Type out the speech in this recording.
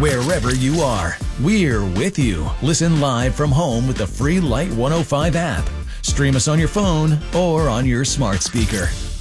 wherever you are. We're with you. Listen live from home with the free Light 105 app. Stream us on your phone or on your smart speaker.